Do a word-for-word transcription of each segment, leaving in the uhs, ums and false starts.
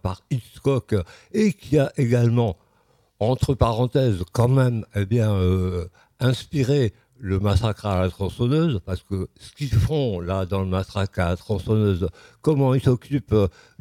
par Hitchcock et qui a également, entre parenthèses, quand même, eh bien, euh, inspiré le massacre à la tronçonneuse, parce que ce qu'ils font là dans le massacre à la tronçonneuse, comment ils s'occupent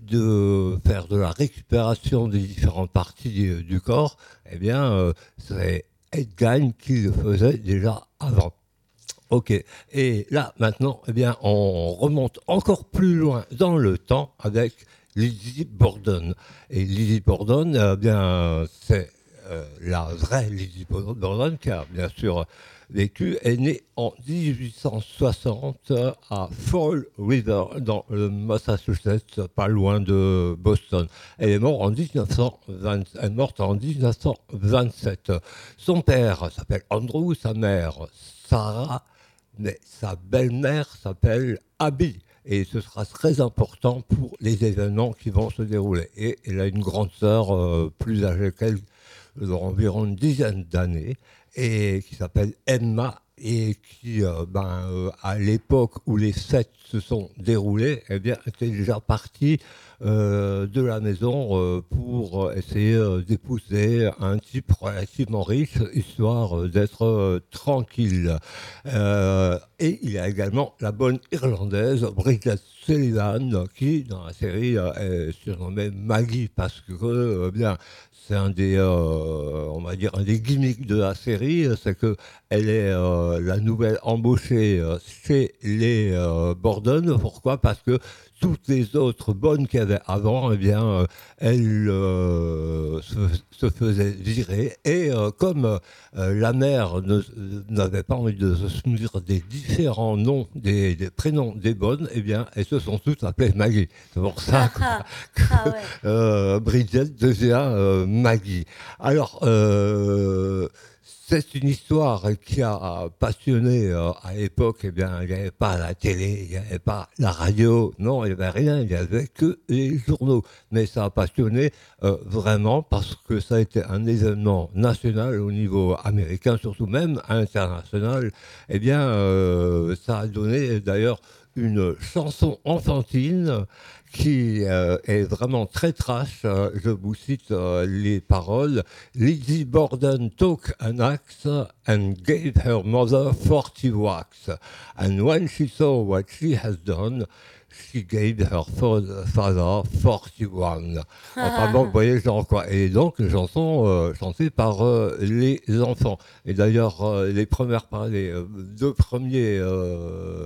de faire de la récupération des différentes parties du, du corps, eh bien, euh, c'est Ed Gein qui le faisait déjà avant. Ok, et là maintenant, eh bien, on remonte encore plus loin dans le temps avec Lizzie Borden. Et Lizzie Borden, eh bien, c'est euh, la vraie Lizzie Borden qui a bien sûr vécu, est née en dix-huit cent soixante à Fall River, dans le Massachusetts, pas loin de Boston. Elle est morte en dix-neuf cent vingt, elle est morte en dix-neuf cent vingt-sept. Son père s'appelle Andrew, sa mère Sarah, mais sa belle-mère s'appelle Abby. Et ce sera très important pour les événements qui vont se dérouler. Et elle a une grande sœur euh, plus âgée qu'elle, d'environ une dizaine d'années, et qui s'appelle Emma, et qui, euh, ben, euh, à l'époque où les fêtes se sont déroulées, eh bien, était déjà partie euh, de la maison euh, pour essayer euh, d'épouser un type relativement riche, histoire euh, d'être euh, tranquille. Euh, et il y a également la bonne Irlandaise, Bridget Sullivan, qui, dans la série, euh, est surnommée Maggie, parce que, euh, bien, c'est un des, euh, on va dire, un des gimmicks de la série, c'est que elle est euh, la nouvelle embauchée euh, chez les euh, Borden. Pourquoi ? Parce que toutes les autres bonnes qu'il y avait avant, eh bien, euh, elles euh, se, se faisaient virer. Et euh, comme euh, la mère ne- n'avait pas envie de se souvenir des différents noms, des, des prénoms des bonnes, eh bien, elles se sont toutes appelées Maggie. C'est pour ça que, Ah, que, ah ouais. euh, Bridget devient euh, Maggie. Alors, euh, c'est une histoire qui a passionné euh, à l'époque. Eh bien, il n'y avait pas la télé, il n'y avait pas la radio, non, il n'y avait rien, il n'y avait que les journaux. Mais ça a passionné euh, vraiment parce que ça a été un événement national au niveau américain, surtout même international. Eh bien, euh, ça a donné d'ailleurs une chanson enfantine qui euh, est vraiment très trash. Euh, je vous cite euh, les paroles. Lizzie Borden took an axe and gave her mother forty whacks. And when she saw what she has done, she gave her fa- father forty-one. Enfin bon, vous voyez, genre quoi. Et donc, une chanson euh, chantée par euh, les enfants. Et d'ailleurs, euh, les premières par- les euh, deux premiers euh,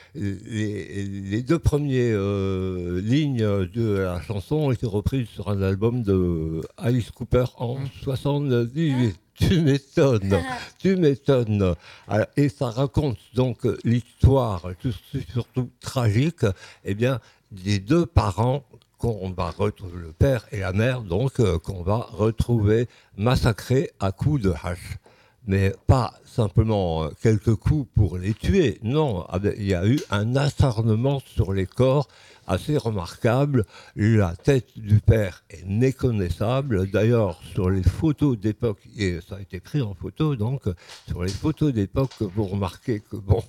les, les deux premières euh, lignes de la chanson ont été reprises sur un album de Alice Cooper en soixante-dix-huit. Tu m'étonnes, tu m'étonnes. Alors, et ça raconte donc l'histoire, tout- surtout tragique, eh bien, des deux parents qu'on va retrouver, le père et la mère, donc, euh, qu'on va retrouver massacrés à coups de hache. Mais pas simplement euh, quelques coups pour les tuer, non, ah ben, il y a eu un acharnement sur les corps assez remarquable. La tête du père est méconnaissable. D'ailleurs, sur les photos d'époque, et ça a été pris en photo, donc sur les photos d'époque, vous remarquez que bon,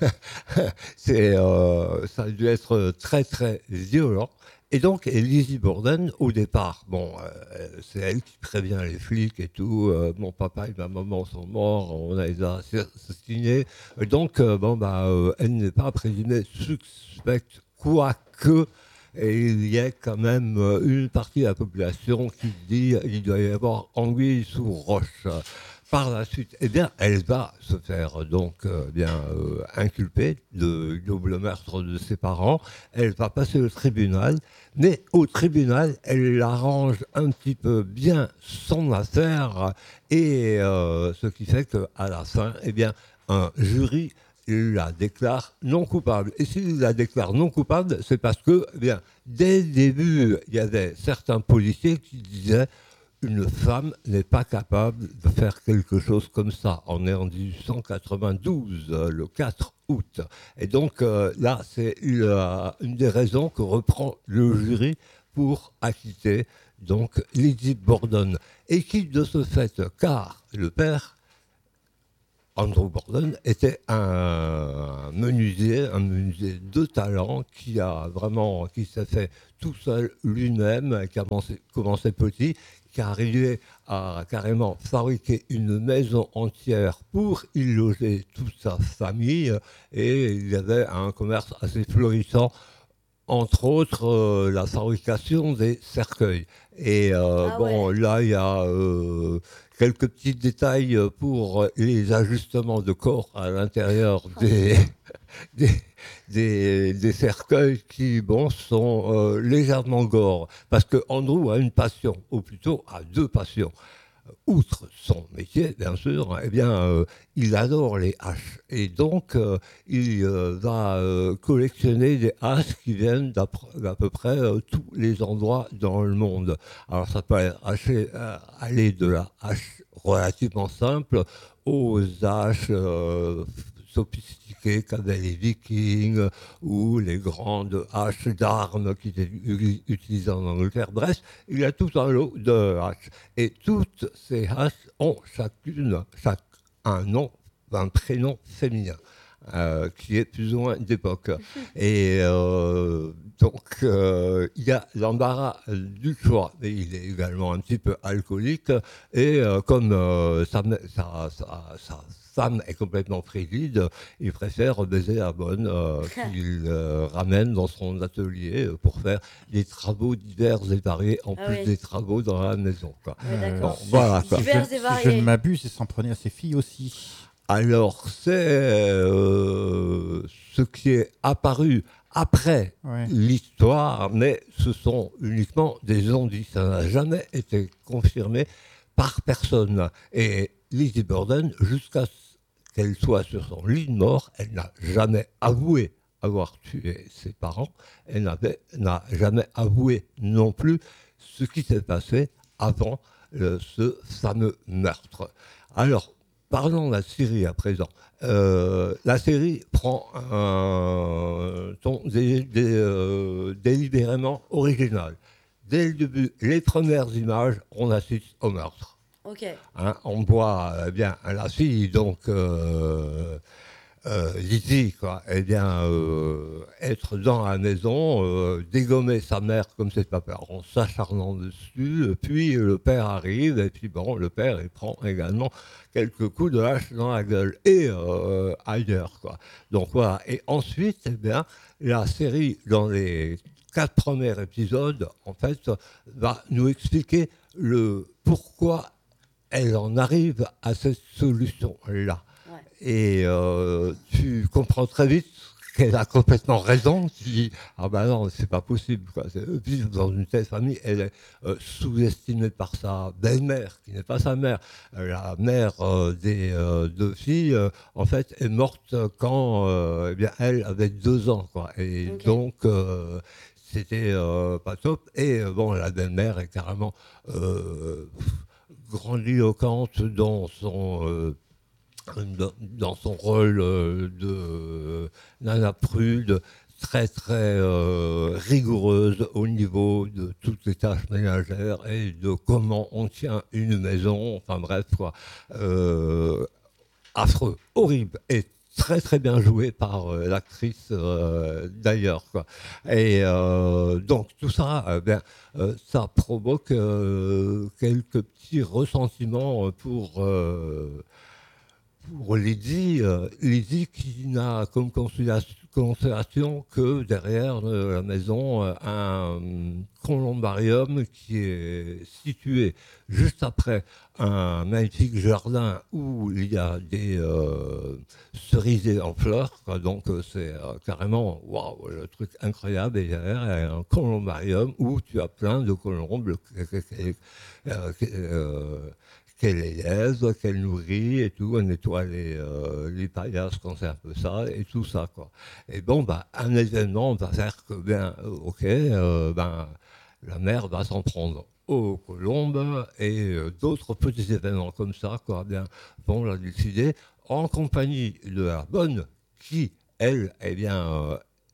c'est, euh, ça a dû être très très violent. Et donc, Lizzie Borden, au départ, bon, euh, c'est elle qui prévient les flics et tout. Euh, mon papa et ma maman sont morts, on a les a assassinés. Donc, euh, bon, bah, euh, elle n'est pas présumée suspecte, quoique et il y a quand même euh, une partie de la population qui dit qu'il doit y avoir anguille sous roche. Par la suite, eh bien, elle va se faire donc euh, bien euh, inculper de double meurtre de ses parents. Elle va passer au tribunal, mais au tribunal, elle arrange un petit peu bien son affaire, et euh, ce qui fait qu'à la fin, eh bien, un jury la déclare non coupable. Et s'il la déclare non coupable, c'est parce que, eh bien, dès le début, il y avait certains policiers qui disaient une femme n'est pas capable de faire quelque chose comme ça. On est en dix-huit cent quatre-vingt-douze, euh, le quatre août. Et donc euh, là, c'est une, une des raisons que reprend le jury pour acquitter donc Lizzie Borden. Et qui de ce fait, car le père Andrew Borden était un menuisier, un menuisier de talent qui a vraiment, qui s'est fait tout seul lui-même, qui a commencé, commencé petit, qui est arrivé à carrément fabriquer une maison entière pour y loger toute sa famille, et il y avait un commerce assez florissant, entre autres euh, la fabrication des cercueils. Et euh, Ah bon, ouais. là, il y a euh, quelques petits détails pour les ajustements de corps à l'intérieur des, des, des, des cercueils qui, bon, sont euh, légèrement gore. Parce que Andrew a une passion, ou plutôt a deux passions. Outre son métier, bien sûr, eh bien, euh, il adore les haches. Et donc, euh, il euh, va euh, collectionner des haches qui viennent d'à d'à peu près euh, tous les endroits dans le monde. Alors, ça peut être haché- euh, aller de la hache relativement simple aux haches euh, sophistiquées qu'avaient les Vikings ou les grandes haches d'armes qui étaient u- utilisées en Angleterre. Bref, il y a tout un lot de haches. Et toutes ces haches ont chacune chaque, un nom, un prénom féminin. Euh, qui est plus ou moins d'époque. Et euh, donc, euh, il y a l'embarras du choix. Et il est également un petit peu alcoolique. Et euh, comme euh, sa, sa, sa, sa femme est complètement frigide, il préfère baiser la bonne euh, qu'il euh, ramène dans son atelier pour faire des travaux divers et variés, en Ah plus oui. des travaux dans la maison, quoi. Ouais, Euh, d'accord. Bon, si, voilà, je, quoi. si je- Divers et si je ne variés. m'abuse, il s'en prenait à ses filles aussi. Alors, c'est euh, ce qui est apparu après Ouais. l'histoire, mais ce sont uniquement des on-dit. Ça n'a jamais été confirmé par personne. Et Lizzie Borden, jusqu'à ce qu'elle soit sur son lit de mort, elle n'a jamais avoué avoir tué ses parents. Elle n'avait- n'a jamais avoué non plus ce qui s'est passé avant euh, ce fameux meurtre. Alors, parlons de la Syrie à présent. Euh, la série prend un ton dé- dé- euh, délibérément original. Dès le début, les premières images, on assiste au meurtre. Ok. Hein, on voit eh bien la fille, donc euh, euh, Lizzie, quoi, eh bien, euh, être dans la maison, euh, dégommer sa mère comme ses papas en s'acharnant dessus, euh, puis le père arrive, et puis bon, le père il prend également quelques coups de hache dans la gueule, et euh, ailleurs, quoi. Donc voilà, et ensuite, eh bien, la série, dans les quatre premiers épisodes, en fait, va nous expliquer le pourquoi elle en arrive à cette solution-là. Ouais. Et euh, tu comprends très vite qu'elle a complètement raison. Tu dis, ah ben non, c'est pas possible, quoi. C'est- Vivre dans une telle famille, elle est euh, sous-estimée par sa belle-mère, qui n'est pas sa mère. Euh, La mère euh, des euh, deux filles, euh, en fait, est morte quand euh, eh bien, elle avait deux ans, quoi. Et Ok. donc, euh, c'était euh, pas top. Et euh, bon, la belle-mère est carrément euh, grandiloquente dans son euh, dans, dans son rôle euh, de euh, Nana Prude, très très euh, rigoureuse au niveau de toutes les tâches ménagères et de comment on tient une maison, enfin bref, quoi. Euh, affreux, horrible et très très bien joué par euh, l'actrice euh, d'ailleurs, quoi. Et euh, donc tout ça, euh, ben, euh, ça provoque euh, quelques petits ressentiments pour euh, pour Lydie, euh, Lydie qui n'a comme consolation, consolation que derrière euh, la maison euh, un columbarium qui est situé juste après un magnifique jardin où il y a des euh, cerisiers en fleurs, quoi. Donc euh, c'est euh, carrément waouh, le truc incroyable. Et derrière, il y a un columbarium où tu as plein de colombes euh, euh, euh, qu'elle élève, qu'elle nourrit et tout, elle nettoie les, euh, les paillasses quand c'est un peu ça, et tout ça, quoi. Et bon, bah, un événement va faire que, ben, euh, ok, euh, ben, la mère va s'en prendre aux colombes, et euh, d'autres petits événements comme ça, quoi, bien, vont la décider, en compagnie de la bonne, qui, elle, eh bien, euh,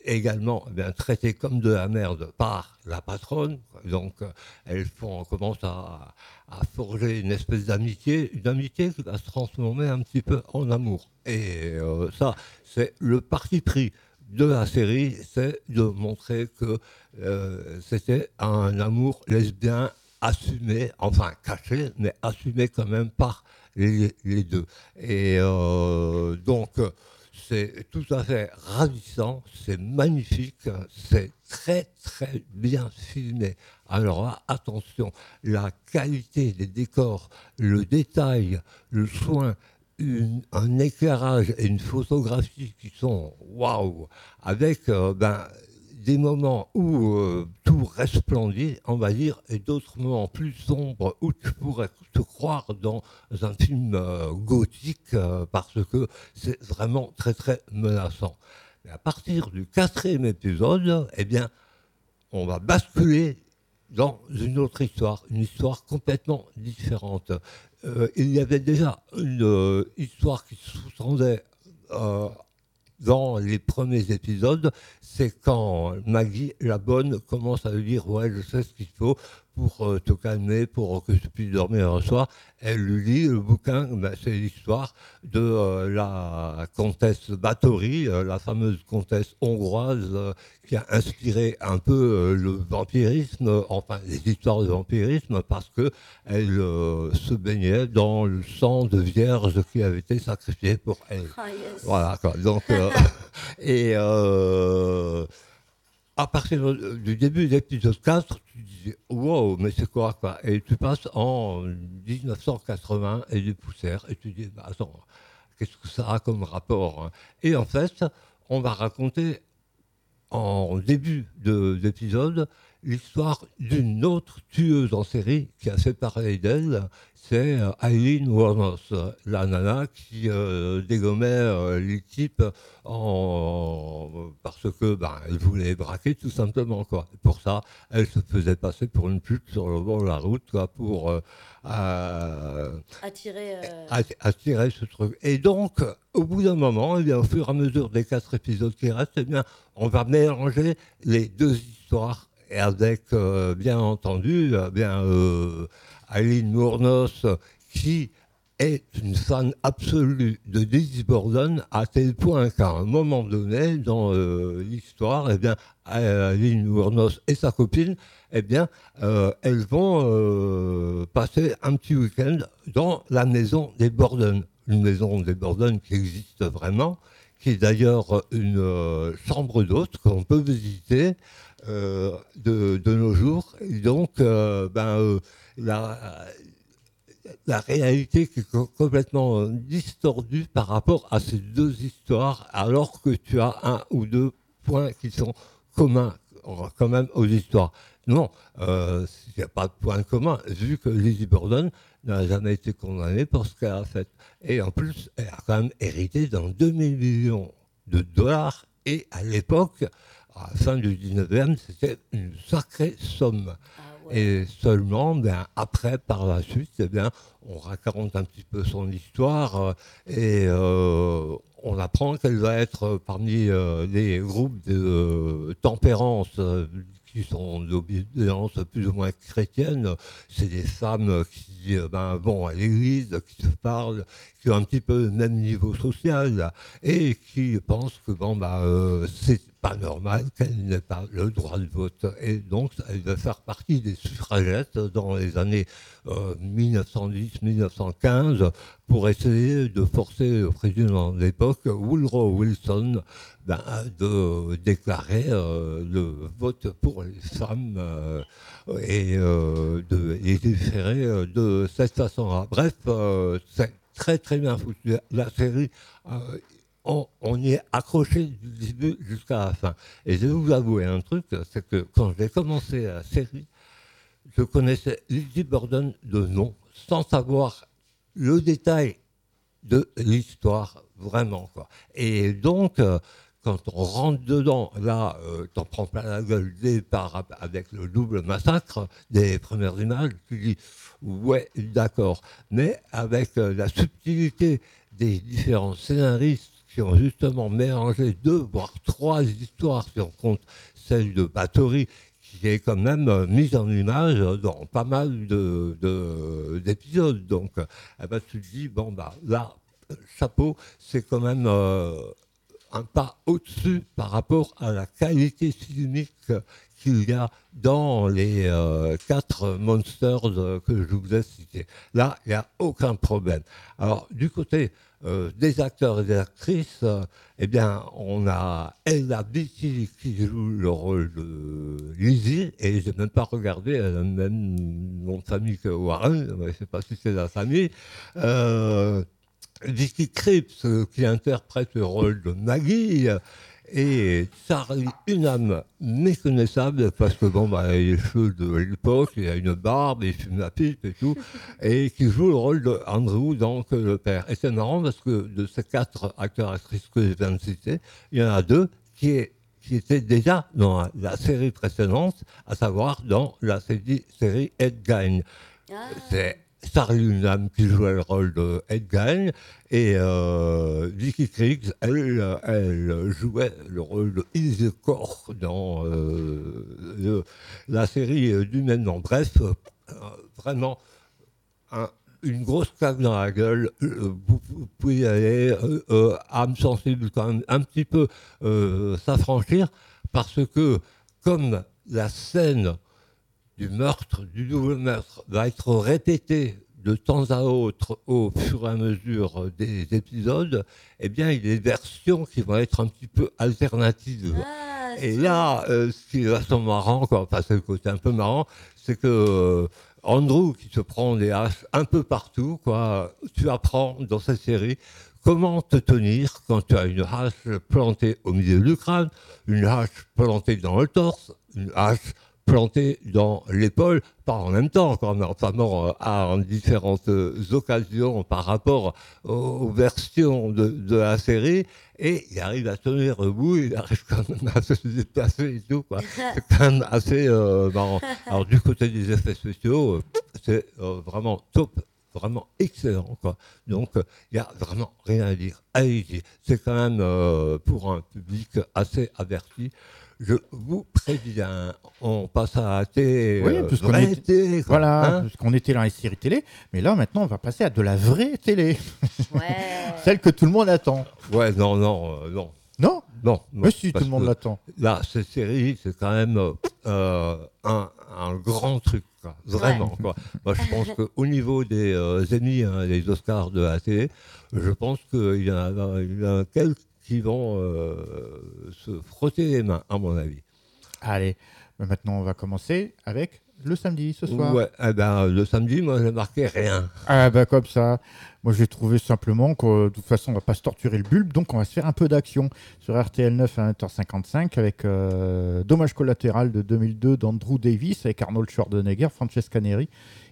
également eh bien, traitées comme de la merde par la patronne. Donc, euh, elles font, commencent à, à forger une espèce d'amitié, une amitié qui va se transformer un petit peu en amour. Et euh, ça, c'est le parti pris de la série, c'est de montrer que euh, c'était un amour lesbien assumé, enfin caché, mais assumé quand même par les, les deux. Et euh, donc, c'est tout à fait ravissant, c'est magnifique, c'est très très bien filmé. Alors là, attention, la qualité des décors, le détail, le soin, une- un éclairage et une photographie qui sont waouh, avec euh, ben, des moments où euh, tout resplendit, on va dire, et d'autres moments plus sombres où tu pourrais te croire dans un film euh, gothique euh, parce que c'est vraiment très très menaçant. Mais à partir du quatrième épisode, eh bien, on va basculer dans une autre histoire, une histoire complètement différente. Euh, il y avait déjà une euh, histoire qui sous-tendait euh, dans les premiers épisodes, c'est quand Maggie, la bonne, commence à lui dire « Ouais, je sais ce qu'il faut pour euh, te calmer, pour que tu puisses dormir un soir ». Elle lui lit le bouquin, ben, c'est l'histoire de euh, la comtesse Bathory, euh, la fameuse comtesse hongroise euh, qui a inspiré un peu euh, le vampirisme, euh, enfin les histoires de vampirisme, parce qu'elle euh, se baignait dans le sang de vierges qui avait été sacrifié pour elle. Ah, yes. Voilà, quoi. Donc, euh, et euh, à partir du début de l'épisode quatre, tu disais wow, mais c'est quoi, quoi? Et tu passes en dix-neuf cent quatre-vingts et des poussières, et tu dis bah, attends, qu'est-ce que ça a comme rapport, hein? Et en fait, on va raconter en début de- d'épisode l'histoire d'une autre tueuse en série qui a fait parler d'elle, c'est euh, Eileen Wuornos, la nana qui euh, dégommait euh, les types en, parce que ben, elle voulait les braquer tout simplement, quoi. Et pour ça, elle se faisait passer pour une pute sur le bord de la route, quoi, pour euh, euh, Attirer. euh, att- attirer ce truc. Et donc, au bout d'un moment, eh bien, au fur et à mesure des quatre épisodes qui restent, eh bien, on va mélanger les deux histoires. Et avec, euh, bien entendu, euh, bien, euh, Eileen Wuornos, qui est une fan absolue de Lizzie Borden, à tel point qu'à un moment donné, dans euh, l'histoire, eh bien, Eileen Wuornos et sa copine, eh bien, euh, elles vont euh, passer un petit week-end dans la maison des Borden. Une maison des Borden qui existe vraiment, qui est d'ailleurs une euh, chambre d'hôte qu'on peut visiter euh, de, de nos jours. Et donc, euh, ben, euh, la, la réalité qui est co- complètement euh, distordue par rapport à ces deux histoires, alors que tu as un ou deux points qui sont communs euh, quand même aux histoires. Non, euh, il n'y a pas de point commun, vu que Lizzie Borden n'a jamais été condamnée pour ce qu'elle a fait. Et en plus, elle a quand même hérité d'un demi million de dollars, et à l'époque, à la fin du dix-neuvième, c'était une sacrée somme. Ah ouais. Et seulement, ben, après, par la suite, eh bien, on raconte un petit peu son histoire euh, et euh, on apprend qu'elle va être parmi euh, les groupes de euh, tempérance euh, qui sont d'obédience plus ou moins chrétienne. C'est des femmes qui euh, ben, vont à l'église, qui se parlent, qui ont un petit peu le même niveau social et qui pensent que bon, ben, euh, c'est pas normal qu'elle n'ait pas le droit de vote. Et donc, elle va faire partie des suffragettes dans les années euh, mille neuf cent dix mille neuf cent quinze pour essayer de forcer le président de l'époque, Woodrow Wilson, ben, de déclarer euh, le vote pour les femmes euh, et euh, de les déférer euh, de cette façon-là. Bref, euh, c'est très très bien foutu. La série, euh, on, on y est accroché du début jusqu'à la fin. Et je vais vous avouer un truc, c'est que quand j'ai commencé la série, je connaissais Lizzie Borden de nom, sans savoir le détail de l'histoire, vraiment, quoi. Et donc, euh, quand on rentre dedans, là, euh, t'en prends plein la gueule dès le départ avec le double massacre des premières images, tu dis, ouais, d'accord. Mais avec euh, la subtilité des différents scénaristes qui ont justement mélangé deux, voire trois histoires, si on compte celle de Bathory, qui est quand même euh, mise en image dans pas mal de, de, d'épisodes. Donc, eh ben, tu te dis, bon, bah, là, chapeau, c'est quand même euh, un pas au-dessus par rapport à la qualité filmique qu'il y a dans les euh, quatre Monsters euh, que je vous ai cités. Là, il n'y a aucun problème. Alors, du côté euh, des acteurs et des actrices, euh, eh bien, on a Ella Beatty qui joue le rôle de Lizzie, et je n'ai même pas regardé, elle a le même nom de famille que Warren, je ne sais pas si c'est la famille. Euh, Vicky Krieps, euh, qui interprète le rôle de Maggie, et Charlie Hunnam, méconnaissable, parce que bon, bah, il a les cheveux de l'époque, il a une barbe, il fume la pipe et tout, et qui joue le rôle de Andrew, donc le père. Et c'est marrant parce que de ces quatre acteurs-actrices que je viens de citer, il y en a deux qui, est, qui étaient déjà dans la, la série précédente, à savoir dans la série, série Ed Gein. Ah. C'est Charlie Hunnam qui jouait le rôle de Ed Gein, et euh, Vicky Krieps, elle, elle jouait le rôle de Ilse Koch dans euh, le, la série du même nom. Bref, euh, vraiment un, une grosse claque dans la gueule. Euh, vous, vous pouvez y aller, euh, euh, âme sensible quand même, un petit peu euh, s'affranchir, parce que comme la scène du meurtre, du nouveau meurtre, va être répété de temps à autre au fur et à mesure des épisodes, eh bien, il y a des versions qui vont être un petit peu alternatives. Ah, Et si. là, euh, ce qui est vachement marrant, quoi, enfin, c'est le côté un peu marrant, c'est que euh, Andrew, qui se prend des haches un peu partout, quoi, tu apprends dans cette série comment te tenir quand tu as une hache plantée au milieu du crâne, une hache plantée dans le torse, une hache planté dans l'épaule, pas en même temps, quoi, mais enfin bon, euh, à différentes euh, occasions par rapport aux, aux versions de, de la série, et il arrive à tenir debout, il arrive quand même à se déplacer et tout, quoi. C'est quand même assez euh, marrant. Alors du côté des effets spéciaux, euh, c'est euh, vraiment top, vraiment excellent, quoi. Donc il euh, n'y a vraiment rien à dire. Allez-y, c'est quand même euh, pour un public assez averti. Je vous préviens, on passe à la télé, Oui, euh, puisqu'on vraie était- télé, quoi, Voilà, hein. parce qu'on était dans les séries télé, mais là maintenant on va passer à de la vraie télé, Ouais. celle que tout le monde attend. Ouais, non, non, euh, non, Non non. non, Mais si, tout parce le monde que l'attend. Là, cette série, c'est quand même euh, un, un grand truc, quoi, vraiment, quoi. Moi, je pense qu'au niveau des euh, Emmy, hein, les Oscars de la télé, je pense qu'il y en a, il y en a quelques qui vont euh, se frotter les mains, à mon avis. Allez, mais maintenant on va commencer avec le samedi ce soir. Ouais, eh ben, le samedi, moi, j'ai marqué rien. Ah bah comme ça, moi j'ai trouvé simplement que de toute façon on va pas se torturer le bulbe, donc on va se faire un peu d'action sur R T L neuf à vingt heures cinquante-cinq avec euh, Dommage collatéral de deux mille deux d'Andrew Davis avec Arnold Schwarzenegger, Francesca Neri,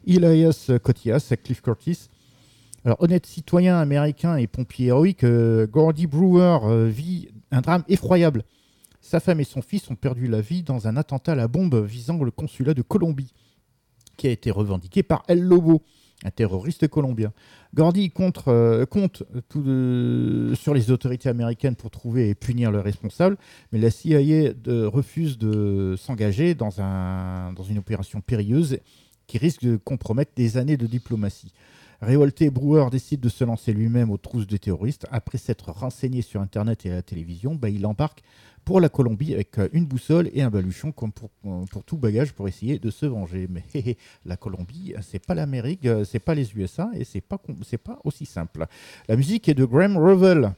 Elias Koteas avec Cliff Curtis. Alors honnête citoyen américain et pompier héroïque, euh, Gordy Brewer euh, vit un drame effroyable. Sa femme et son fils ont perdu la vie dans un attentat à la bombe visant le consulat de Colombie, qui a été revendiqué par El Lobo, un terroriste colombien. Gordy compte, euh, compte tout de- sur les autorités américaines pour trouver et punir le responsable, mais la C I A de- refuse de s'engager dans, un, dans une opération périlleuse qui risque de compromettre des années de diplomatie. Révolté, Brewer décide de se lancer lui-même aux trousses des terroristes. Après s'être renseigné sur Internet et à la télévision, bah, il embarque pour la Colombie avec une boussole et un baluchon comme pour, pour tout bagage pour essayer de se venger. Mais hé, hé, la Colombie, c'est pas l'Amérique, c'est pas les U S A et c'est pas, c'est pas aussi simple. La musique est de Graham Revell.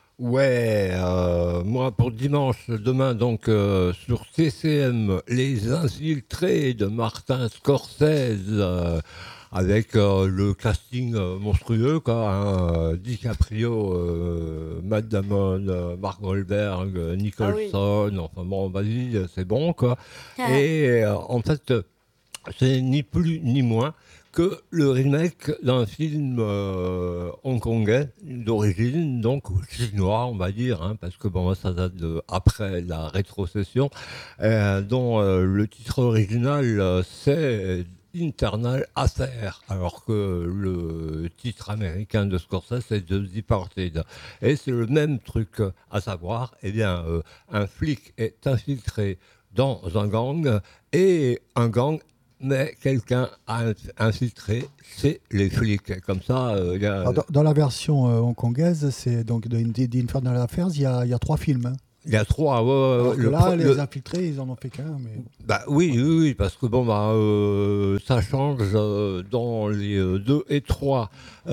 Ouais, euh, moi pour dimanche, demain donc euh, sur C C M, Les Infiltrés de Martin Scorsese, euh, avec euh, le casting euh, monstrueux, quoi, hein, euh, DiCaprio, euh, Matt Damon, euh, Mark Wahlberg, euh, Nicholson, enfin bon, vas-y, c'est bon, quoi. Et euh, en fait, euh, c'est ni plus ni moins que le remake d'un film euh, hongkongais d'origine, donc chinois, on va dire, hein, parce que bon, ça date de, après la rétrocession, euh, dont euh, le titre original, euh, c'est Infernal Affair, alors que le titre américain de Scorsese c'est The Departed. Et c'est le même truc, à savoir, eh bien, euh, un flic est infiltré dans un gang, et un gang, mais quelqu'un a infiltré, c'est les flics. Comme ça, euh, y a... Alors, dans, dans la version euh, hongkongaise, c'est donc de The Infernal Affairs, il y a, il y a trois films. Hein. Il y a trois. Ouais, Alors que le, là, le, les infiltrés, ils en ont fait qu'un. Mais... Bah oui, oui, oui, parce que bon, bah, euh, ça change euh, dans les euh, deux et trois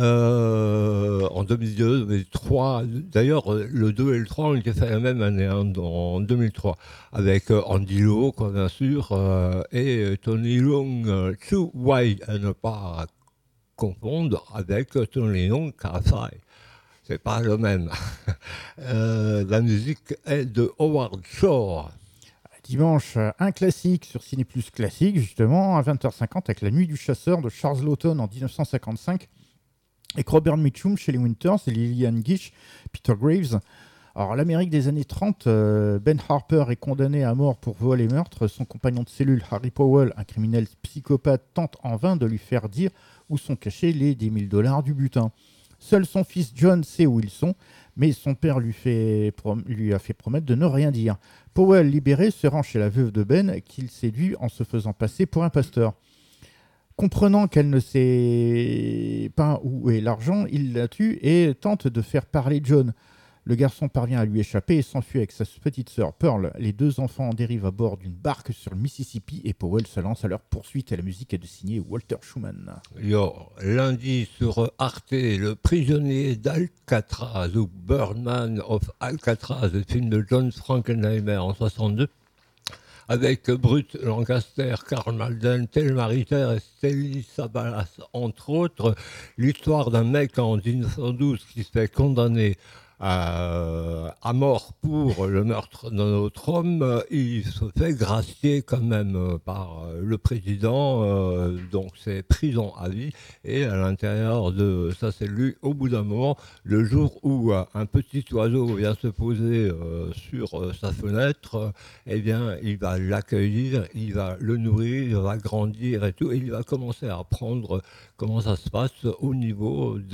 euh, en deux mille deux, mais trois. D'ailleurs, le deux et le trois ont été faits la même année, hein, en deux mille trois, avec euh, Andy Lau, quoi, bien sûr, euh, et Tony Leung, euh, Too Wide, à ne pas confondre avec Tony Leung Ka-Fai. C'est pas le même. euh, la musique est de Howard Shore. Dimanche, un classique sur Ciné Plus Classique, justement, à vingt heures cinquante, avec La Nuit du Chasseur de Charles Laughton en dix-neuf cent cinquante-cinq, avec Robert Mitchum, Shelley Winters et Lillian Gish, Peter Graves. Alors, l'Amérique des années trente, euh, Ben Harper est condamné à mort pour vol et meurtre. Son compagnon de cellule, Harry Powell, un criminel psychopathe, tente en vain de lui faire dire où sont cachés les dix mille dollars du butin. Seul son fils John sait où ils sont, mais son père lui, fait prom- lui a fait promettre de ne rien dire. Powell, libéré, se rend chez la veuve de Ben, qu'il séduit en se faisant passer pour un pasteur. Comprenant qu'elle ne sait pas où est l'argent, il la tue et tente de faire parler John. Le garçon parvient à lui échapper et s'enfuit avec sa petite sœur Pearl. Les deux enfants dérivent à bord d'une barque sur le Mississippi et Powell se lance à leur poursuite. Et la musique est de signer Walter Schumann. Yo, lundi sur Arte, Le prisonnier d'Alcatraz ou Birdman of Alcatraz, le film de John Frankenheimer en soixante-deux, avec Brut Lancaster, Karl Malden, Thelma Ritter et Stelly Savalas, entre autres. L'histoire d'un mec en dix-neuf cent douze qui se fait condamner À, à mort pour le meurtre d'un autre homme. Il se fait gracier quand même par le président, euh, donc c'est prison à vie, et à l'intérieur de sa cellule, au bout d'un moment, le jour où un petit oiseau vient se poser euh, sur euh, sa fenêtre, euh, eh bien il va l'accueillir, il va le nourrir, il va grandir et tout, et il va commencer à apprendre comment ça se passe au niveau de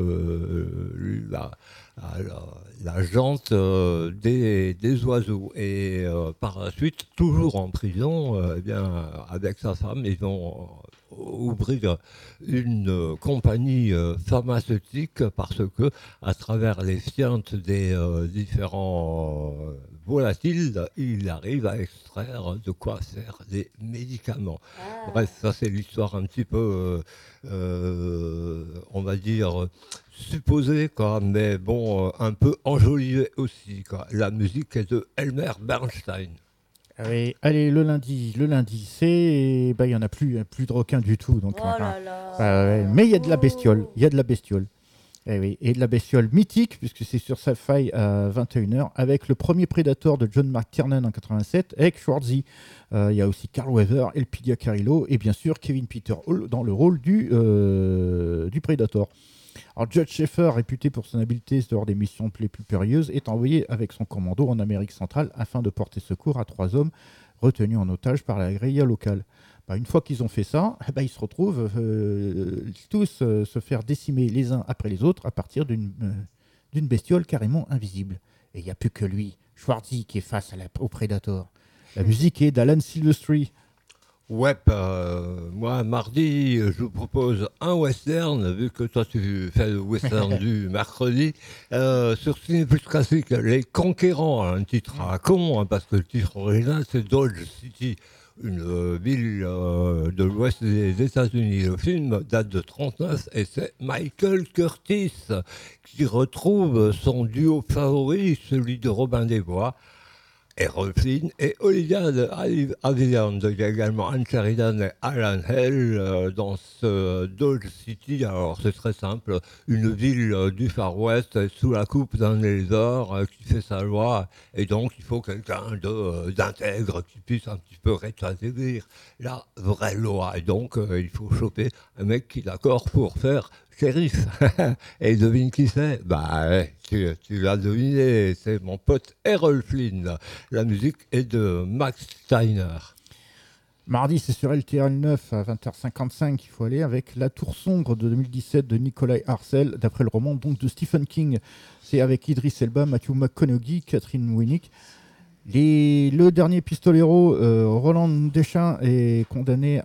euh, la La, la jante euh, des, des oiseaux. Et euh, par la suite, toujours en prison, euh, eh bien, avec sa femme, ils vont euh, ouvrir une euh, compagnie euh, pharmaceutique parce que, à travers les fientes des euh, différents euh, volatiles, il arrive à extraire de quoi faire des médicaments. Ah. Bref, ça c'est l'histoire un petit peu, euh, euh, on va dire, supposé, quoi, mais bon, euh, un peu enjolivé aussi, quoi. La musique est de Elmer Bernstein. Allez, allez, le lundi, le lundi, c'est, bah, il y en a plus, plus de requins du tout, donc. Oh là là. Bah, ouais, mais il y a de la bestiole, il y a de la bestiole. Et, oui, et de la bestiole mythique, puisque c'est sur Sci-Fi à vingt et une heures, avec le premier Predator de John McTiernan en quatre-vingt-sept, avec Schwarzy. Euh, il y a aussi Carl Weathers, Elpidia Carrillo, et bien sûr Kevin Peter Hall dans le rôle du, euh, du Predator. Alors, Judge Schaefer, réputé pour son habileté lors des missions les plus périlleuses, est envoyé avec son commando en Amérique centrale afin de porter secours à trois hommes retenus en otage par la guérilla locale. Bah, une fois qu'ils ont fait ça, bah, ils se retrouvent euh, tous euh, se faire décimer les uns après les autres à partir d'une, euh, d'une bestiole carrément invisible. Et il n'y a plus que lui, Schwarzy, qui est face à la, au Predator. La musique est d'Alan Silvestri. Ouais, euh, moi, mardi, je vous propose un western, vu que toi, tu fais le western du mercredi, euh, sur Ciné Plus Classique, Les Conquérants, un titre à con, hein, parce que le titre original, c'est Dodge City, une euh, ville euh, de l'ouest des États-Unis. Le film date de trente-neuf et c'est Michael Curtis qui retrouve son duo favori, celui de Robin des Bois, Errol Flynn et Olivia de Havilland. Il y a également Anne Sheridan et Alan Hale euh, dans ce Dodge City. Alors c'est très simple, une ville euh, du Far West sous la coupe d'un Elzor euh, qui fait sa loi, et donc il faut quelqu'un de, euh, d'intègre qui puisse un petit peu rétablir la vraie loi. Et donc euh, il faut choper un mec qui est d'accord pour faire shérif. Et devine qui c'est? Bah ouais, tu, tu l'as deviné, c'est mon pote Errol Flynn. La musique est de Max Steiner. Mardi, c'est sur L T L neuf à vingt heures cinquante-cinq, il faut aller avec La Tour sombre de deux mille dix-sept de Nikolai Arcel, d'après le roman donc de Stephen King. C'est avec Idris Elba, Matthew McConaughey, Catherine Winnick. Les, le dernier pistolero, euh, Roland Deschamps, est condamné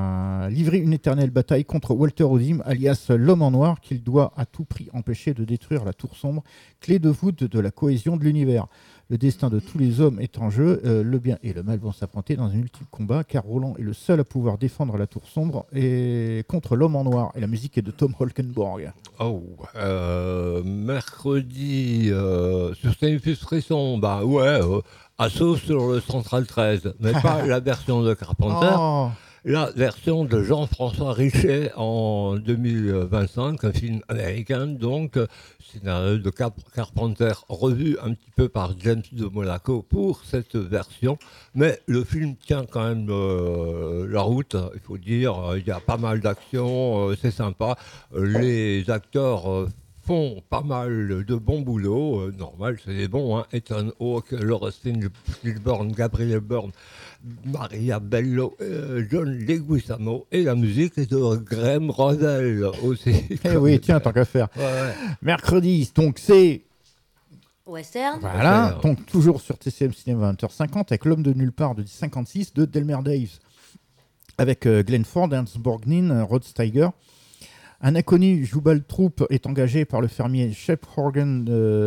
à livrer une éternelle bataille contre Walter Odim, alias l'homme en noir, qu'il doit à tout prix empêcher de détruire la Tour sombre, clé de voûte de la cohésion de l'univers. Le destin de tous les hommes est en jeu, euh, le bien et le mal vont s'affronter dans un ultime combat, car Roland est le seul à pouvoir défendre la Tour sombre et contre l'homme en noir. Et la musique est de Tom Holkenborg. Oh, euh, mercredi, euh, sur Stainfield Frisson, bah ouais, euh, assaut sur le Central treize, mais pas la version de Carpenter. Oh. La version de Jean-François Richet en deux mille vingt-cinq, un film américain, donc scénario de Cap- Carpenter revu un petit peu par James de Monaco pour cette version, mais le film tient quand même euh, la route, il faut dire, il y a pas mal d'actions, euh, c'est sympa, les acteurs euh, font pas mal de bons boulots, euh, normal, c'est des bons, hein. Ethan Hawke, Laura Silburn, Gabriel Byrne, Maria Bello, euh, John Leguizamo, et la musique est de Graham Rosell aussi. Eh oui, tiens, tant qu'à faire. Ouais, ouais. Mercredi, donc c'est... Western. Voilà, Western. donc toujours sur T C M Cinéma vingt heures cinquante avec L'homme de nulle part de dix cinquante-six de Delmer Daves. Avec euh, Glenn Ford, Ernst Borgnine, Rod Steiger. Un inconnu, Jubal Troop, est engagé par le fermier Shep Horgan.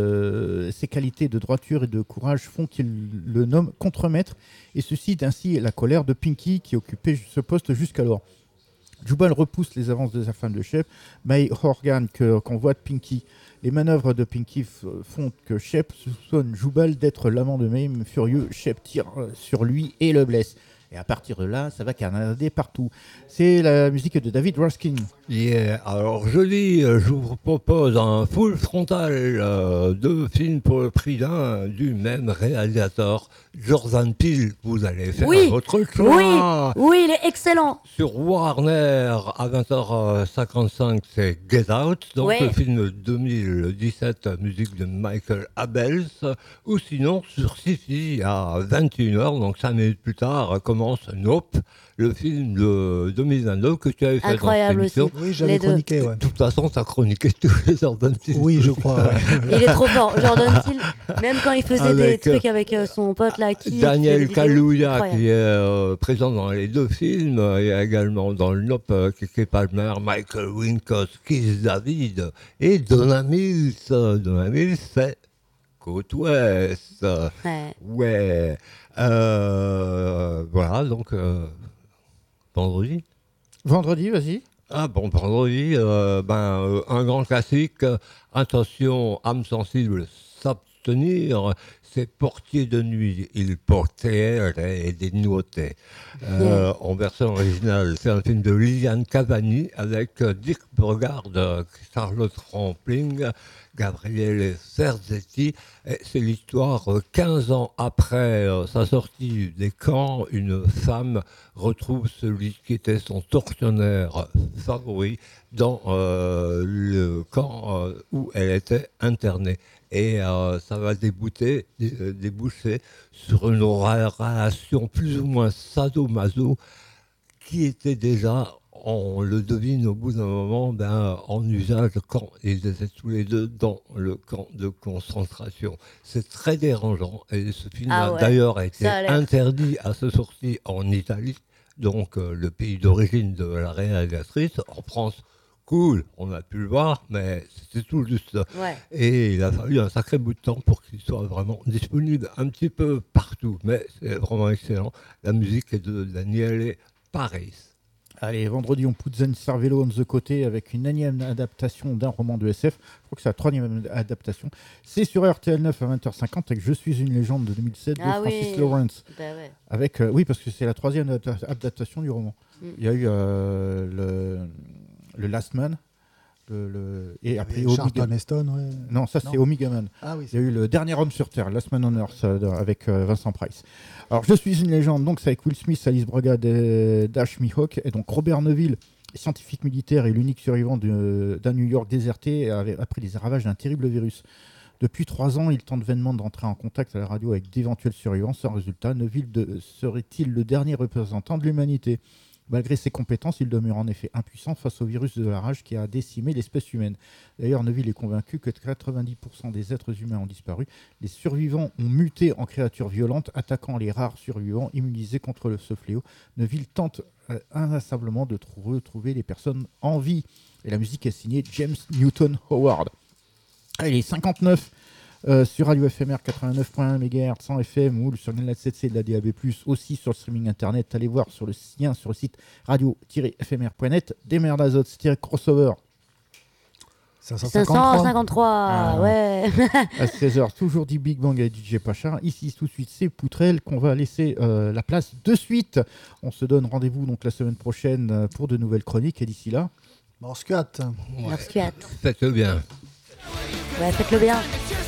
Euh, ses qualités de droiture et de courage font qu'il le nomme contremaître et suscite ainsi la colère de Pinky qui occupait ce poste jusqu'alors. Jubal repousse les avances de sa femme de Shep, May Horgan, que, qu'on voit de Pinky. Les manœuvres de Pinky f- font que Shep soupçonne Jubal d'être l'amant de May. Furieux, Shep tire sur lui et le blesse. Et à partir de là, ça va canader partout. C'est la musique de David Raskin. Yeah. Alors jeudi, euh, je vous propose un full frontal, euh, deux films pour le prix d'un, du même réalisateur, Jordan Peele. Vous allez faire Oui. votre choix. Oui, oui, il est excellent. Sur Warner, à vingt heures cinquante-cinq, c'est Get Out, donc Ouais. le film deux mille dix-sept, musique de Michael Abels, ou sinon sur Syfy, à vingt et une heures, donc cinq minutes plus tard, commence Nope, le film de deux mille vingt-deux que tu avais fait Incroyable dans cette émission. aussi. Oui, j'avais Les deux. chroniqué, ouais. De toute façon, tu as chroniqué tous les Jordan Peele. Oui, je crois. ouais. Il est trop fort. Jordan Peele, même quand il faisait Avec, des trucs avec euh, son pote là, qui Daniel qui faisait des vidéos. Kaluuya, Incroyable. qui est euh, présent dans les deux films, il y a également dans le Nope, euh, Keke Palmer, Michael Wincott, Keith David et Donna Mills. Donna Mills, c'est Côte Ouest. Ouais. Ouais. Euh, voilà, donc euh, vendredi. Vendredi, vas-y. Ah bon, vendredi, euh, ben, euh, un grand classique, euh, attention, âme sensible, s'abstenir, c'est Portier de nuit, il portait et des nouveautés. Euh, en version originale, c'est un film de Liliane Cavani avec euh, Dirk Bogarde, euh, Charlotte Rampling, Gabriele Serzetti. Et c'est l'histoire, euh, quinze ans après euh, sa sortie des camps, une femme retrouve celui qui était son tortionnaire favori dans euh, le camp euh, où elle était internée. Et euh, ça va débouter, dé- euh, déboucher sur une relation plus ou moins sadomaso qui était déjà, on le devine au bout d'un moment, ben, en usage quand ils étaient tous les deux dans le camp de concentration. C'est très dérangeant et ce film Ah a ouais, d'ailleurs été ça a l'air. interdit à sa sortie en Italie, donc euh, le pays d'origine de la réalisatrice. En France, cool, on a pu le voir, mais c'était tout juste. Ouais. Et il a fallu un sacré bout de temps pour qu'il soit vraiment disponible un petit peu partout. Mais c'est vraiment excellent. La musique est de Daniele Paris. Allez, vendredi, on put Zen Cervello on the côté avec une énième adaptation d'un roman de S F. Je crois que c'est la troisième adaptation. C'est sur R T L neuf à vingt heures cinquante avec Je suis une légende de deux mille sept de Ah Francis oui. Lawrence. Bah ouais. Avec, euh, oui, parce que c'est la troisième adapta- adaptation du roman. Mm. Il y a eu euh, le, le Last Man. Le, le- et après Charlton Omega. Heston, ouais. Non, ça c'est Non. Omega Man. Ah oui, Il y a eu le dernier homme sur Terre, Last Man on Earth, euh, avec euh, Vincent Price. Alors, Je suis une légende, donc c'est avec Will Smith, Alice Braga, et Dash Mihawk, et donc Robert Neville, scientifique militaire et l'unique survivant de- d'un New York déserté avec- après les ravages d'un terrible virus. Depuis trois ans, il tente vainement de rentrer en contact à la radio avec d'éventuels survivants. Sans résultat, Neville de- serait-il le dernier représentant de l'humanité ? Malgré ses compétences, il demeure en effet impuissant face au virus de la rage qui a décimé l'espèce humaine. D'ailleurs, Neville est convaincu que quatre-vingt-dix pour cent des êtres humains ont disparu. Les survivants ont muté en créatures violentes, attaquant les rares survivants immunisés contre le- ce fléau. Neville tente euh, inlassablement de trou- retrouver les personnes en vie. Et la musique est signée James Newton Howard. Ah, il est cinquante-neuf euh, sur Radio F M R quatre-vingt-neuf virgule un mégahertz en F M ou sur le sept C de la D A B plus, aussi sur le streaming internet. Allez voir sur le lien sur le site radio tiret f m r point net. Des merdes crossover cinq cent cinq cinquante-trois. cent cinquante-trois, Ah. ouais. à seize heures. Toujours du Big Bang avec D J Pacha. Ici, tout de suite, c'est Poutrelle qu'on va laisser euh, la place de suite. On se donne rendez-vous donc la semaine prochaine euh, pour de nouvelles chroniques. Et d'ici là, Morscat. Morscat. Faites-le bien. Ouais, faites-le bien. Monsieur